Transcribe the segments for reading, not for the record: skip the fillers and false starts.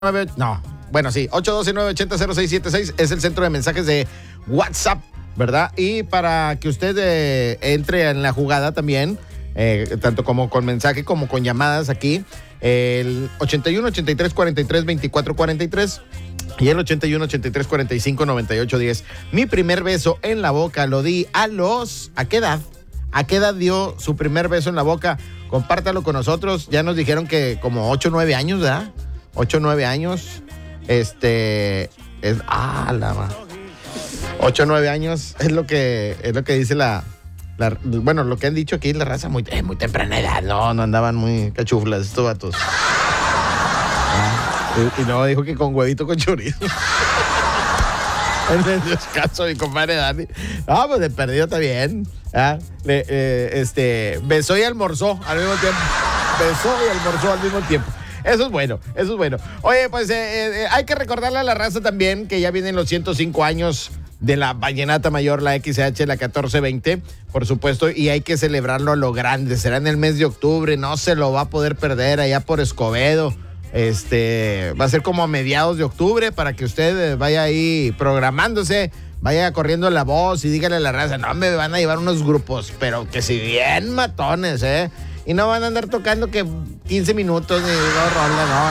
No, bueno, sí, 812-980-0676 es el centro de mensajes de WhatsApp, ¿verdad? Y para que usted entre en la jugada también, tanto como con mensaje como con llamadas aquí, el 81-83-43-24-43 y el 81-83-45-98-10. Mi primer beso en la boca lo di ¿a qué edad? ¿A qué edad dio su primer beso en la boca? Compártalo con nosotros. Ya nos dijeron que como 8 o 9 años, ¿verdad? 8 o 9 años. 8 o 9 años es lo que dice bueno, lo que han dicho aquí la raza muy temprana edad. No andaban muy cachuflas estos vatos. Y luego dijo que con huevito con chorizo. En el descanso, mi compadre Dani. No, pues de perdido está bien. Besó y almorzó al mismo tiempo. Besó y almorzó al mismo tiempo. Eso es bueno. Oye, pues hay que recordarle a la raza también que ya vienen los 105 años de la Vallenata Mayor, la XH, la 1420, por supuesto, y hay que celebrarlo a lo grande. Será en el mes de octubre, no se lo va a poder perder allá por Escobedo. Va a ser como a mediados de octubre para que usted vaya ahí programándose, vaya corriendo la voz y dígale a la raza, no, me van a llevar unos grupos, pero que si bien matones, y no van a andar tocando que 15 minutos ni dos rondas, no.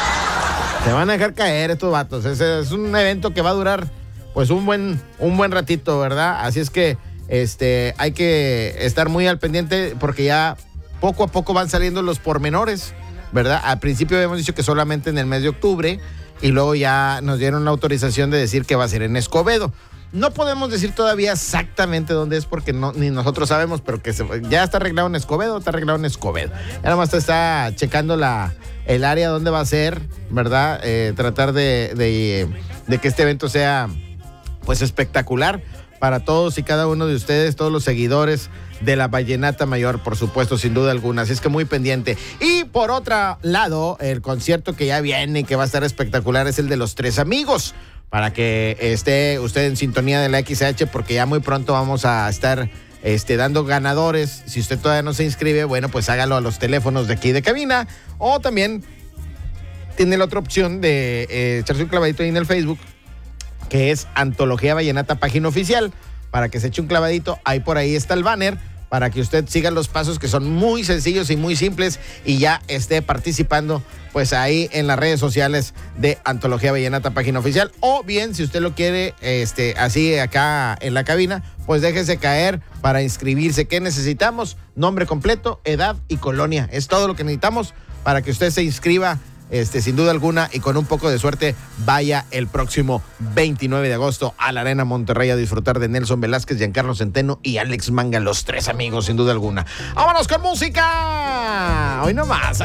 Se van a dejar caer estos vatos. Es un evento que va a durar pues un buen ratito, ¿verdad? Así es que hay que estar muy al pendiente porque ya poco a poco van saliendo los pormenores, ¿verdad? Al principio habíamos dicho que solamente en el mes de octubre y luego ya nos dieron la autorización de decir que va a ser en Escobedo. No podemos decir todavía exactamente dónde es porque ni nosotros sabemos, pero que ya está arreglado en Escobedo, Ya nada más está checando el área donde va a ser, ¿verdad? Tratar de que este evento sea pues espectacular para todos y cada uno de ustedes, todos los seguidores de la Vallenata Mayor, por supuesto, sin duda alguna. Así es que muy pendiente. Y por otro lado, el concierto que ya viene y que va a estar espectacular es el de los Tres Amigos. Para que esté usted en sintonía de la XH, porque ya muy pronto vamos a estar dando ganadores. Si usted todavía no se inscribe, bueno, pues hágalo a los teléfonos de aquí de cabina. O también tiene la otra opción de echarse un clavadito ahí en el Facebook, que es Antología Vallenata, página oficial, para que se eche un clavadito. Ahí por ahí está el banner, para que usted siga los pasos que son muy sencillos y muy simples y ya esté participando pues ahí en las redes sociales de Antología Vallenata, página oficial. O bien, si usted lo quiere así acá en la cabina, pues déjese caer para inscribirse. ¿Qué necesitamos? Nombre completo, edad y colonia. Es todo lo que necesitamos para que usted se inscriba sin duda alguna, y con un poco de suerte vaya el próximo 29 de agosto a la Arena Monterrey a disfrutar de Nelson Velázquez, Giancarlo Centeno y Alex Manga, los Tres Amigos, sin duda alguna. ¡Vámonos con música! Hoy nomás.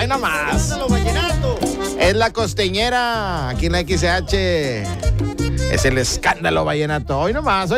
Es la costeñera aquí en la XH. Es el escándalo vallenato. Hoy nomás.